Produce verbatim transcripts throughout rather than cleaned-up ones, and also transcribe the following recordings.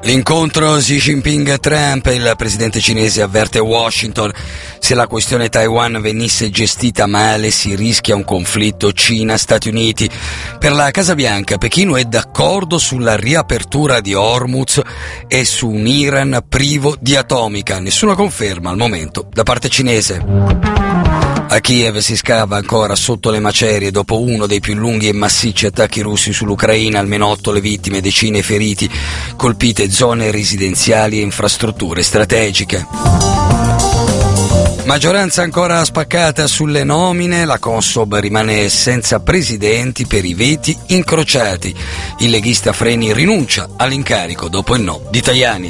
L'incontro Xi Jinping-Trump, il presidente cinese avverte Washington: se la questione Taiwan venisse gestita male si rischia un conflitto Cina-Stati Uniti. Per la Casa Bianca, Pechino è d'accordo sulla riapertura di Hormuz e su un Iran privo di atomica. Nessuna conferma al momento da parte cinese. A Kiev si scava ancora sotto le macerie dopo uno dei più lunghi e massicci attacchi russi sull'Ucraina, almeno otto le vittime, decine i feriti, colpite zone residenziali e infrastrutture strategiche. Maggioranza ancora spaccata sulle nomine, la Consob rimane senza presidenti per i veti incrociati. Il leghista Freni rinuncia all'incarico dopo il no di Tajani.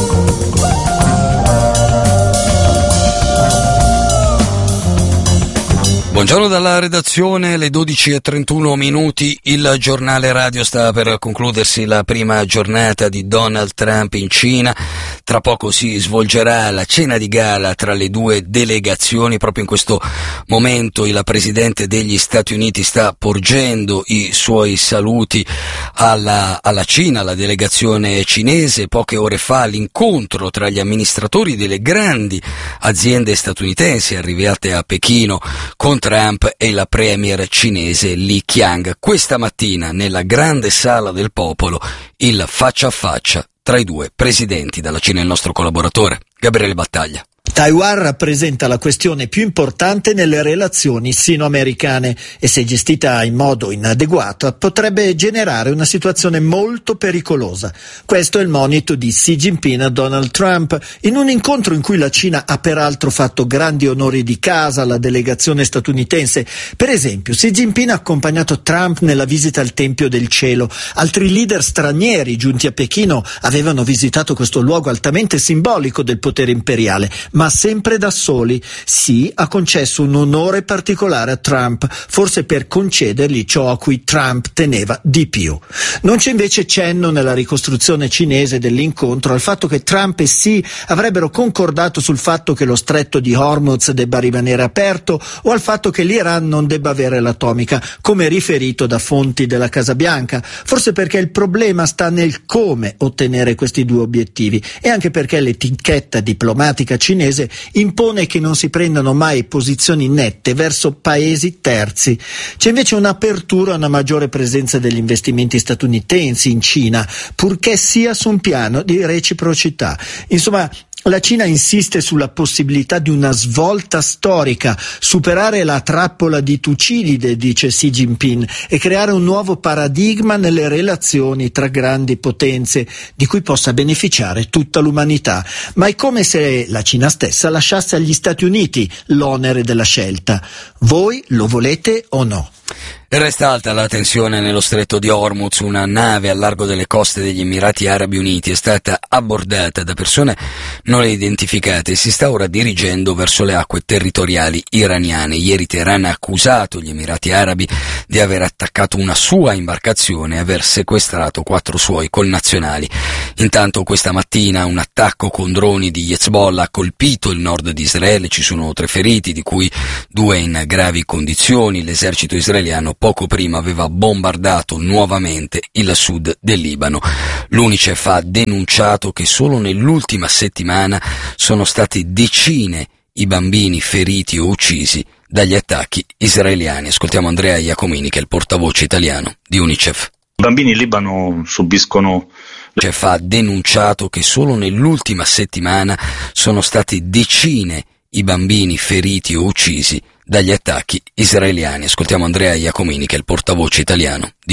Buongiorno dalla redazione, le dodici e trentuno minuti, il giornale radio sta per concludersi la prima giornata di Donald Trump in Cina. Tra poco si svolgerà la cena di gala tra le due delegazioni. Proprio in questo momento il presidente degli Stati Uniti sta porgendo i suoi saluti alla, alla Cina, alla delegazione cinese. Poche ore fa l'incontro tra gli amministratori delle grandi aziende statunitensi arrivate a Pechino con Trump e la premier cinese Li Qiang. Questa mattina nella grande sala del popolo il faccia a faccia tra i due presidenti. Dalla Cina il nostro collaboratore Gabriele Battaglia. Taiwan rappresenta la questione più importante nelle relazioni sino-americane e, se gestita in modo inadeguato, potrebbe generare una situazione molto pericolosa. Questo è il monito di Xi Jinping a Donald Trump in un incontro in cui la Cina ha peraltro fatto grandi onori di casa alla delegazione statunitense. Per esempio, Xi Jinping ha accompagnato Trump nella visita al Tempio del Cielo. Altri leader stranieri giunti a Pechino avevano visitato questo luogo altamente simbolico del potere imperiale, ma sempre da soli. Xi ha concesso un onore particolare a Trump, forse per concedergli ciò a cui Trump teneva di più. Non c'è invece cenno nella ricostruzione cinese dell'incontro al fatto che Trump e Xi avrebbero concordato sul fatto che lo stretto di Hormuz debba rimanere aperto o al fatto che l'Iran non debba avere l'atomica, come riferito da fonti della Casa Bianca, forse perché il problema sta nel come ottenere questi due obiettivi e anche perché l'etichetta diplomatica cinese impone che non si prendano mai posizioni nette verso paesi terzi. C'è invece un'apertura a una maggiore presenza degli investimenti statunitensi in Cina, purché sia su un piano di reciprocità. Insomma, la Cina insiste sulla possibilità di una svolta storica, superare la trappola di Tucidide, dice Xi Jinping, e creare un nuovo paradigma nelle relazioni tra grandi potenze, di cui possa beneficiare tutta l'umanità. Ma è come se la Cina stessa lasciasse agli Stati Uniti l'onere della scelta. Voi lo volete o no? Resta alta la tensione nello stretto di Hormuz. Una nave al largo delle coste degli Emirati Arabi Uniti è stata abbordata da persone non identificate e si sta ora dirigendo verso le acque territoriali iraniane. Ieri Teheran ha accusato gli Emirati Arabi di aver attaccato una sua imbarcazione e aver sequestrato quattro suoi connazionali. Intanto questa mattina un attacco con droni di Hezbollah ha colpito il nord di Israele. Ci sono tre feriti, di cui due in gravi condizioni. L'esercito israeliano poco prima aveva bombardato nuovamente il sud del Libano. L'UNICEF ha denunciato che solo nell'ultima settimana sono stati decine i bambini feriti o uccisi dagli attacchi israeliani. Ascoltiamo Andrea Iacomini, che è il portavoce italiano di UNICEF. I bambini in Libano subiscono... L'UNICEF ha denunciato che solo nell'ultima settimana sono stati decine i bambini feriti o uccisi dagli attacchi israeliani. Ascoltiamo Andrea Iacomini, che è il portavoce italiano di